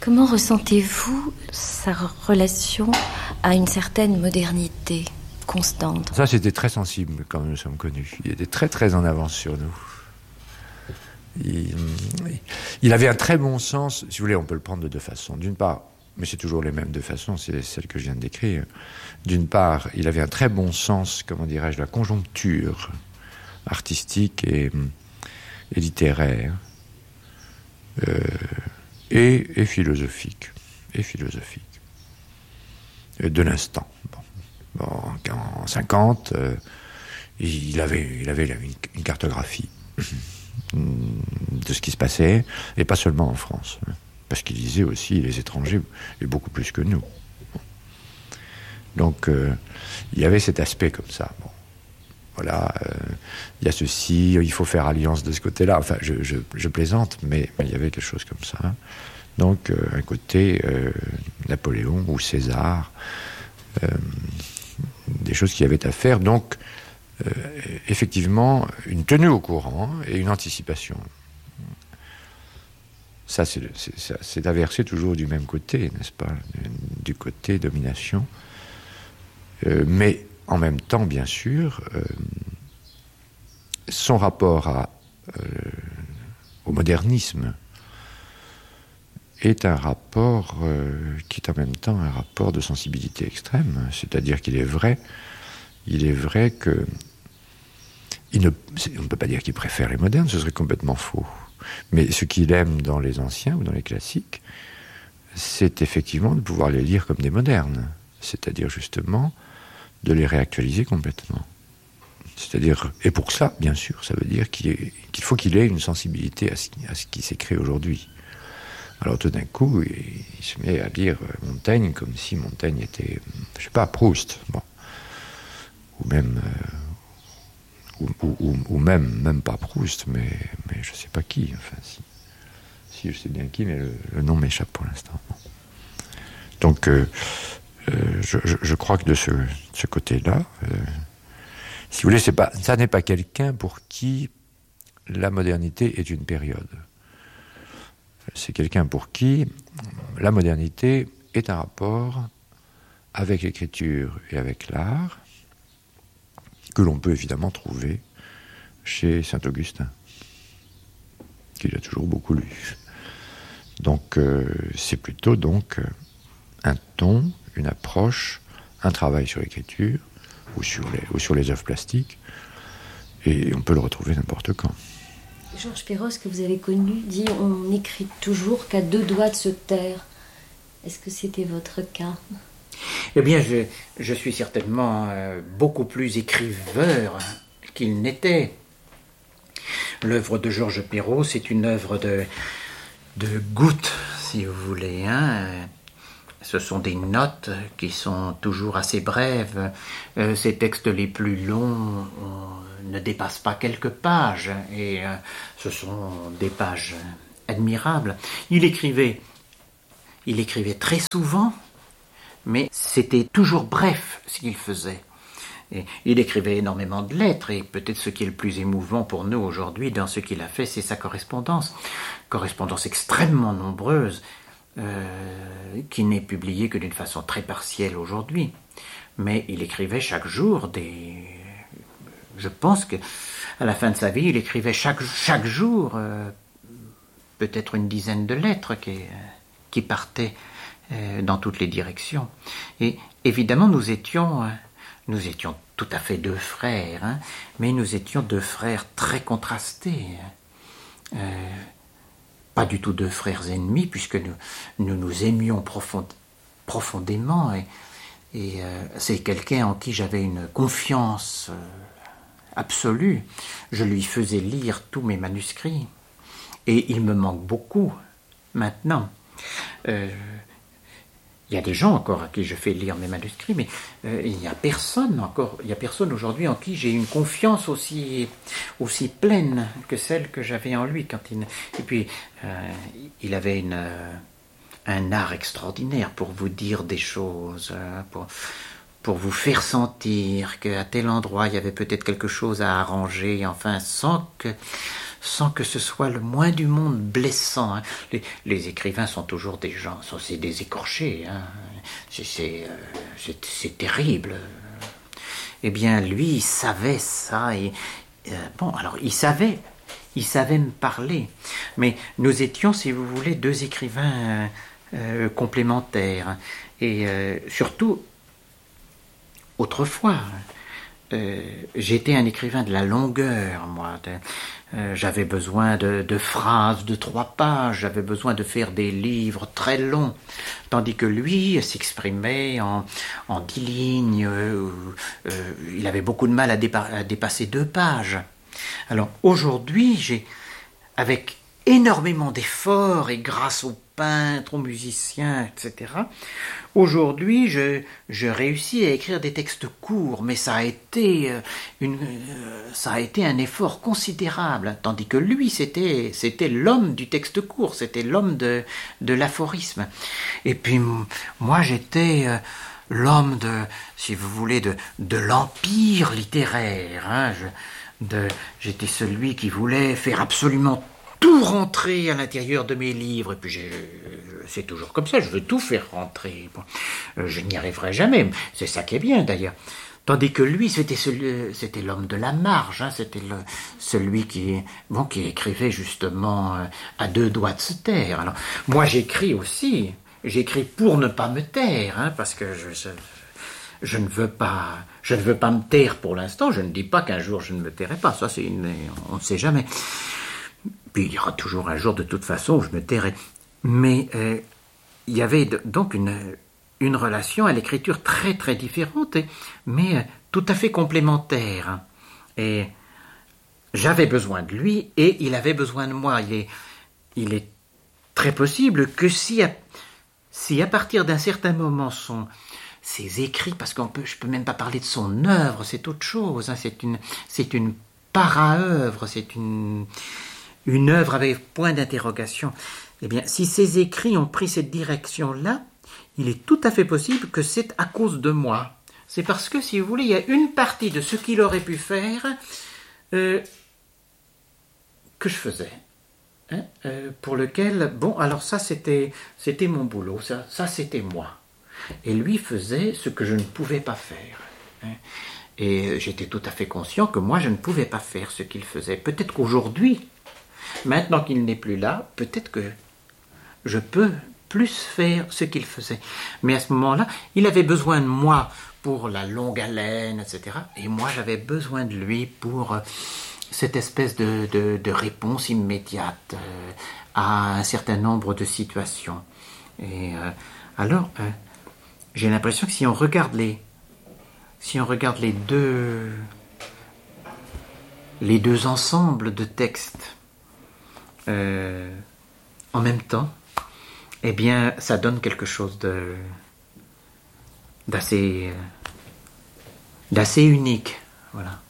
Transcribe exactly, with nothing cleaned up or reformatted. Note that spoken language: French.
Comment ressentez-vous sa relation à une certaine modernité constante? Ça, c'était très sensible quand nous sommes connus. Il était très très en avance sur nous. Il, il avait un très bon sens, si vous voulez, on peut le prendre de deux façons. D'une part, mais c'est toujours les mêmes deux façons, c'est celle que je viens de décrire. D'une part, il avait un très bon sens, comment dirais-je, de la conjoncture artistique et, et littéraire, euh, et, et philosophique, et philosophique, et de l'instant. Bon, bon en cinquante, euh, il avait, il avait, il avait une, une cartographie de ce qui se passait, et pas seulement en France, parce qu'il lisait aussi les étrangers, et beaucoup plus que nous. Donc, euh, il y avait cet aspect comme ça. Bon, voilà, euh, il y a ceci, il faut faire alliance de ce côté-là. Enfin, je, je, je plaisante, mais, mais il y avait quelque chose comme ça. Donc, euh, un côté euh, Napoléon ou César, euh, des choses qu'il y avait à faire. Donc, euh, effectivement, une tenue au courant et une anticipation. Ça, c'est, c'est, c'est à verser toujours du même côté, n'est-ce pas? Du côté domination. Euh, mais en même temps, bien sûr, euh, son rapport à, euh, au modernisme est un rapport euh, qui est en même temps un rapport de sensibilité extrême. C'est-à-dire qu'il est vrai, il est vrai que il ne, on ne peut pas dire qu'il préfère les modernes, ce serait complètement faux. Mais ce qu'il aime dans les anciens ou dans les classiques, c'est effectivement de pouvoir les lire comme des modernes. C'est-à-dire justement de les réactualiser complètement. C'est-à-dire, et pour ça, bien sûr, ça veut dire qu'il, est, qu'il faut qu'il ait une sensibilité à ce, à ce qui s'écrit aujourd'hui. Alors tout d'un coup, il, il se met à lire Montaigne comme si Montaigne était, je sais pas, Proust, bon, ou même, euh, ou, ou, ou même, même pas Proust, mais, mais je sais pas qui. Enfin, si, si je sais bien qui, mais le, le nom m'échappe pour l'instant. Donc euh, Euh, je, je, je crois que de ce, de ce côté-là, euh, si vous voulez, c'est pas, ça n'est pas quelqu'un pour qui la modernité est une période. C'est quelqu'un pour qui la modernité est un rapport avec l'écriture et avec l'art que l'on peut évidemment trouver chez Saint-Augustin, qu'il a toujours beaucoup lu. Donc euh, c'est plutôt donc un ton, une approche, un travail sur l'écriture ou sur les, ou sur les œuvres plastiques, et on peut le retrouver n'importe quand. Georges Perros, que vous avez connu, dit « On n'écrit toujours qu'à deux doigts de se taire ». Est-ce que c'était votre cas? Eh bien, je, je suis certainement euh, beaucoup plus écriveur qu'il n'était. L'œuvre de Georges Perros, c'est une œuvre de, de gouttes, si vous voulez, hein. Ce sont des notes qui sont toujours assez brèves. Euh, ces textes les plus longs euh, ne dépassent pas quelques pages, et euh, ce sont des pages admirables. Il écrivait, il écrivait très souvent, mais c'était toujours bref ce qu'il faisait. Et il écrivait énormément de lettres, et peut-être ce qui est le plus émouvant pour nous aujourd'hui dans ce qu'il a fait, c'est sa correspondance. Correspondance extrêmement nombreuse, Euh, qui n'est publié que d'une façon très partielle aujourd'hui. Mais il écrivait chaque jour des... Je pense que à la fin de sa vie, il écrivait chaque, chaque jour euh, peut-être une dizaine de lettres qui, qui partaient euh, dans toutes les directions. Et évidemment, nous étions, euh, nous étions tout à fait deux frères, hein, mais nous étions deux frères très contrastés. Euh, Pas du tout deux frères ennemis, puisque nous nous, nous aimions profond, profondément, et, et euh, c'est quelqu'un en qui j'avais une confiance euh, absolue. Je lui faisais lire tous mes manuscrits, et il me manque beaucoup maintenant. Euh, il y a des gens encore à qui je fais lire mes manuscrits, mais euh, il n'y a personne encore, il y a personne aujourd'hui en qui j'ai une confiance aussi, aussi pleine que celle que j'avais en lui. Quand il, et puis, euh, il avait une, euh, un art extraordinaire pour vous dire des choses, euh, pour, pour vous faire sentir qu'à tel endroit il y avait peut-être quelque chose à arranger, enfin, sans que, sans que ce soit le moins du monde blessant. Hein. Les, les écrivains sont toujours des gens, sont, c'est des écorchés. Hein. C'est, c'est, euh, c'est, c'est terrible. Eh bien, lui, il savait ça. Et, euh, bon, alors, il savait, il savait me parler. Mais nous étions, si vous voulez, deux écrivains euh, euh, complémentaires. Et euh, surtout, autrefois, euh, j'étais un écrivain de la longueur, moi. De, euh, j'avais besoin de, de phrases de trois pages, j'avais besoin de faire des livres très longs, tandis que lui s'exprimait en, en dix lignes, euh, euh, il avait beaucoup de mal à, dépa- à dépasser deux pages. Alors aujourd'hui, j'ai, avec énormément d'efforts et grâce aux peintres, aux musiciens, et cetera, aujourd'hui, je, je réussis à écrire des textes courts, mais ça a été, une, euh, ça a été un effort considérable, tandis que lui, c'était, c'était l'homme du texte court, c'était l'homme de, de l'aphorisme. Et puis, moi, j'étais euh, l'homme de, si vous voulez, de, de l'empire littéraire. Hein, je, de, j'étais celui qui voulait faire absolument tout rentrer à l'intérieur de mes livres, et puis j'ai, c'est toujours comme ça, je veux tout faire rentrer. Bon, je n'y arriverai jamais, c'est ça qui est bien d'ailleurs. Tandis que lui, c'était, celui, c'était l'homme de la marge, hein, c'était le, celui qui, bon, qui écrivait justement à deux doigts de se taire. Alors, moi j'écris aussi, j'écris pour ne pas me taire, hein, parce que je, je, je ne veux pas, je ne veux pas me taire pour l'instant, je ne dis pas qu'un jour je ne me tairai pas, ça c'est une, on ne sait jamais. Puis il y aura toujours un jour, de toute façon, où je me tairai. Mais euh, il y avait de, donc une, une relation à l'écriture très très différente, et, mais euh, tout à fait complémentaire. Et j'avais besoin de lui, et il avait besoin de moi. Il est, il est très possible que si à, si à partir d'un certain moment, son, ses écrits, parce qu'on peut, je ne peux même pas parler de son œuvre, c'est autre chose, hein, c'est une, c'est une para-œuvre, c'est une... une œuvre avec point d'interrogation, eh bien, si ces écrits ont pris cette direction-là, il est tout à fait possible que c'est à cause de moi. C'est parce que, si vous voulez, il y a une partie de ce qu'il aurait pu faire euh, que je faisais. Hein, euh, pour lequel, bon, alors ça, c'était, c'était mon boulot, ça, ça, c'était moi. Et lui faisait ce que je ne pouvais pas faire. Hein. Et j'étais tout à fait conscient que moi, je ne pouvais pas faire ce qu'il faisait. Peut-être qu'aujourd'hui, maintenant qu'il n'est plus là, peut-être que je peux plus faire ce qu'il faisait. Mais à ce moment-là, il avait besoin de moi pour la longue haleine, et cetera. Et moi, j'avais besoin de lui pour cette espèce de, de, de réponse immédiate euh, à un certain nombre de situations. Et euh, alors, euh, j'ai l'impression que si on regarde les, si on regarde les deux, les deux ensembles de textes, Euh, en même temps, eh bien, ça donne quelque chose de d'assez d'assez unique, voilà.